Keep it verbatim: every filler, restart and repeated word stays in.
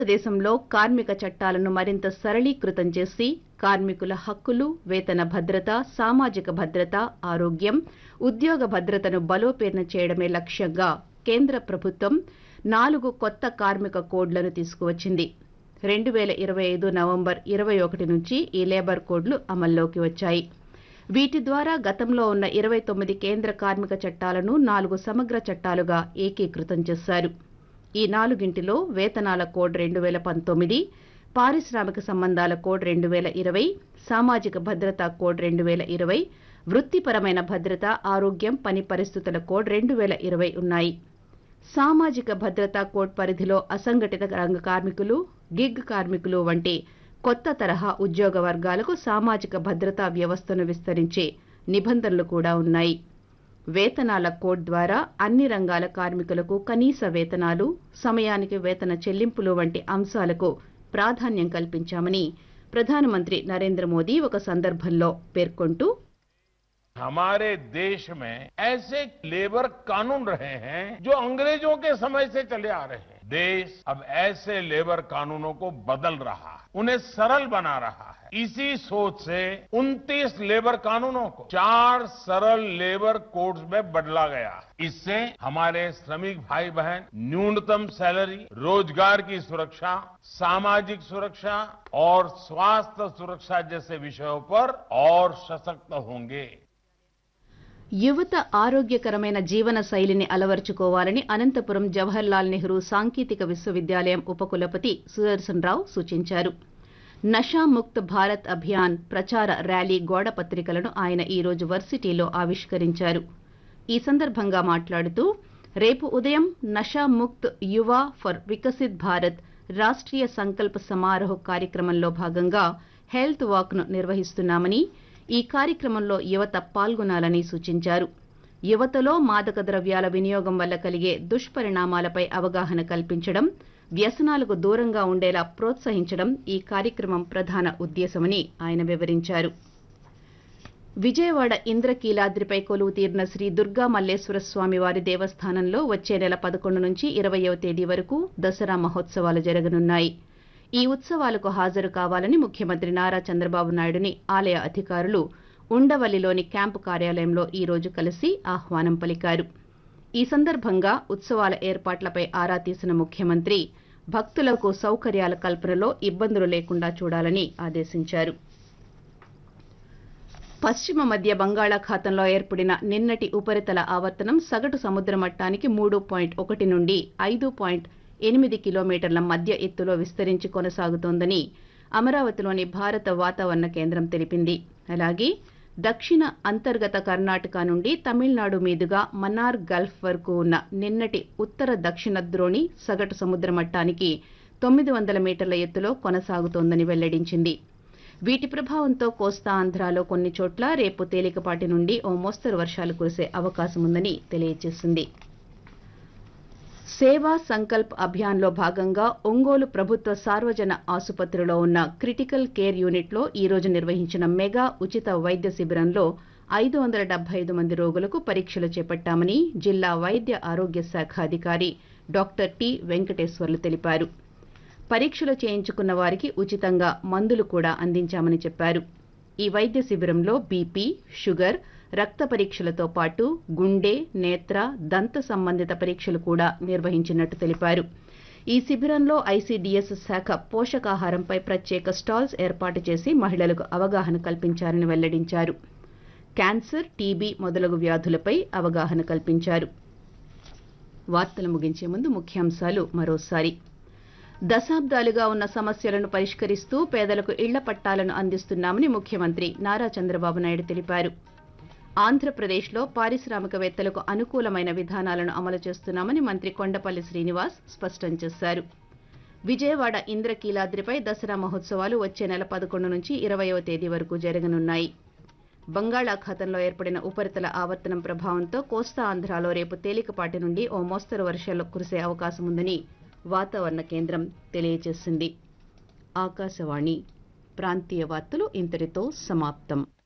దేశంలో కార్మిక చట్టాలను మరింత సరళీకృతం చేసి కార్మికుల హక్కులు, వేతన భద్రత, సామాజిక భద్రత, ఆరోగ్యం, ఉద్యోగ భద్రతను బలోపేతం చేయడమే లక్ష్యంగా కేంద్ర ప్రభుత్వం నాలుగు కొత్త కార్మిక కోడ్లను తీసుకువచ్చింది. రెండు వేల ఇరవై ఐదు నవంబర్ ఇరవై ఒకటి నుంచి ఈ లేబర్ కోడ్లు అమల్లోకి వచ్చాయి. వీటి ద్వారా గతంలో ఉన్న ఇరవై తొమ్మిది కేంద్ర కార్మిక చట్టాలను నాలుగు సమగ్ర చట్టాలుగా ఏకీకృతం చేశారు. ఈ నాలుగింటిలో వేతనాల కోడ్ రెండు వేల పంతొమ్మిది, పారిశ్రామిక సంబంధాల కోడ్ రెండు వేల ఇరవై, సామాజిక భద్రతా కోడ్ రెండు వేల ఇరవై, వృత్తిపరమైన భద్రత, ఆరోగ్యం, పని పరిస్థితుల కోడ్ రెండు వేల ఇరవై ఉన్నాయి. సామాజిక భద్రతా కోడ్ పరిధిలో అసంఘటిత రంగ కార్మికులు, గిగ్ కార్మికులు వంటి కొత్త తరహా ఉద్యోగ వర్గాలకు సామాజిక భద్రతా వ్యవస్థను విస్తరించే నిబంధనలు కూడా ఉన్నాయి. వేతనాల కోడ్ ద్వారా అన్ని రంగాల కార్మికులకు కనీస వేతనాలు, సమయానికి వేతన చెల్లింపులు వంటి అంశాలకు ప్రాధాన్యం కల్పించామని ప్రధానమంత్రి నరేంద్ర మోదీ ఒక సందర్భంలో పేర్కొంటూ, हमारे देश में ऐसे लेबर कानून रहे हैं जो अंग्रेजों के समय से चले आ रहे हैं. देश अब ऐसे लेबर कानूनों को बदल रहा है, उन्हें सरल बना रहा है. इसी सोच से उनतीस लेबर कानूनों को चार सरल लेबर कोड्स में बदला गया. इससे हमारे श्रमिक भाई बहन न्यूनतम सैलरी, रोजगार की सुरक्षा, सामाजिक सुरक्षा और स्वास्थ्य सुरक्षा जैसे विषयों पर और सशक्त होंगे. యువత ఆరోగ్యకరమైన జీవన శైలిని అలవర్చుకోవాలని అనంతపురం జవహర్లాల్ నెహ్రూ సాంకేతిక విశ్వవిద్యాలయం ఉపకులపతి సుదర్శన్ రావు సూచించారు. నషాముక్త్ భారత్ అభియాన్ ప్రచార ర్యాలీ గోడ పత్రికలను ఆయన ఈ రోజు వర్సిటీలో ఆవిష్కరించారు. ఈ సందర్భంగా మాట్లాడుతూ, రేపు ఉదయం నషాముక్త్ యువ ఫర్ వికసిత్ భారత్ రాష్ట్రీయ సంకల్ప సమారోహ్ కార్యక్రమంలో భాగంగా హెల్త్ వాక్ ను నిర్వహిస్తున్నామని, ఈ కార్యక్రమంలో యువత పాల్గొనాలని సూచించారు. యువతలో మాదక ద్రవ్యాల వినియోగం వల్ల కలిగే దుష్పరిణామాలపై అవగాహన కల్పించడం, వ్యసనాలకు దూరంగా ఉండేలా ప్రోత్సహించడం ఈ కార్యక్రమం ప్రధాన ఉద్దేశమని ఆయన వివరించారు. విజయవాడ ఇంద్రకీలాద్రిపై కొలువు తీరిన శ్రీ దుర్గా మల్లేశ్వర స్వామి వారి దేవస్థానంలో వచ్చే నెల పదకొండు నుంచి ఇరవయవ తేదీ వరకు దసరా మహోత్సవాలు జరగనున్నాయి. ఈ ఉత్సవాలకు హాజరు కావాలని ముఖ్యమంత్రి నారా చంద్రబాబు నాయుడుని ఆలయ అధికారులు ఉండవల్లిలోని క్యాంపు కార్యాలయంలో ఈ రోజు కలిసి ఆహ్వానం పలికారు. ఈ సందర్భంగా ఉత్సవాల ఏర్పాట్లపై ఆరా తీసిన ముఖ్యమంత్రి భక్తులకు సౌకర్యాల కల్పనలో ఇబ్బందులు లేకుండా చూడాలని ఆదేశించారు. పశ్చిమ మధ్య బంగాళాఖాతంలో ఏర్పడిన నిన్నటి ఉపరితల ఆవర్తనం సగటు సముద్ర మట్టానికి మూడు పాయింట్ ఒకటి నుండి ఐదు పాయింట్ ఎనిమిది కిలోమీటర్ల మధ్య ఎత్తులో విస్తరించి కొనసాగుతోందని అమరావతిలోని భారత వాతావరణ కేంద్రం తెలిపింది. అలాగే దక్షిణ అంతర్గత కర్ణాటక నుండి తమిళనాడు మీదుగా మన్నార్ గల్ఫ్ వరకు ఉన్న నిన్నటి ఉత్తర దక్షిణ ద్రోణి సగటు సముద్ర మట్టానికి తొమ్మిది వందల మీటర్ల ఎత్తులో కొనసాగుతోందని వెల్లడించింది. వీటి ప్రభావంతో కోస్తా ఆంధ్రాలో కొన్ని చోట్ల రేపు తేలికపాటి నుండి ఓ మోస్తరు వర్షాలు కురిసే అవకాశముందని తెలియజేసింది. సేవా సంకల్ప్ అభియాన్లో భాగంగా ఒంగోలు ప్రభుత్వ సార్వజన ఆసుపత్రిలో ఉన్న క్రిటికల్ కేర్ యూనిట్లో ఈ రోజు నిర్వహించిన మెగా ఉచిత వైద్య శిబిరంలో ఐదు వందల డెబ్బై ఐదు మంది రోగులకు పరీక్షలు చేపట్టామని జిల్లా వైద్య ఆరోగ్య శాఖ అధికారి డాక్టర్ టి వెంకటేశ్వర్లు తెలిపారు. పరీక్షలు చేయించుకున్న వారికి ఉచితంగా మందులు కూడా అందించామని చెప్పారు. ఈ వైద్య శిబిరంలో బీపీ, షుగర్, రక్త పరీక్షలతో పాటు గుండె, నేత్ర, దంత సంబంధిత పరీక్షలు కూడా నిర్వహించినట్టు తెలిపారు. ఈ శిబిరంలో ఐసీడీఎస్ శాఖ పోషకాహారంపై ప్రత్యేక స్టాల్స్ ఏర్పాటు చేసి మహిళలకు అవగాహన కల్పించారని వెల్లడించారు. క్యాన్సర్, టీబీ మొదలగు వ్యాధులపై అవగాహన కల్పించారు. వార్తలు ముగించే ముందు ముఖ్యాంశాలు మరోసారి. దశాబ్దాలుగా ఉన్న సమస్యలను పరిష్కరిస్తూ పేదలకు ఇళ్ల పట్టాలను అందిస్తున్నామని ముఖ్యమంత్రి నారా చంద్రబాబు నాయుడు తెలిపారు. ఆంధ్రప్రదేశ్లో పారిశ్రామికవేత్తలకు అనుకూలమైన విధానాలను అమలు చేస్తున్నామని మంత్రి కొండపల్లి శ్రీనివాస్ స్పష్టం చేశారు. విజయవాడ ఇంద్రకీలాద్రిపై దసరా మహోత్సవాలు వచ్చే నెల పదకొండు నుంచి ఇరవయవ తేదీ వరకు జరగనున్నాయి. బంగాళాఖాతంలో ఏర్పడిన ఉపరితల ఆవర్తనం ప్రభావంతో కోస్తా ఆంధ్రాలో రేపు తేలికపాటి నుండి ఓ మోస్తరు వర్షాలు కురిసే అవకాశముందని వాతావరణ కేంద్రం తెలియజేసింది. ఆకాశవాణి ప్రాంతీయ వార్తలు ఇంతటితో సమాప్తం.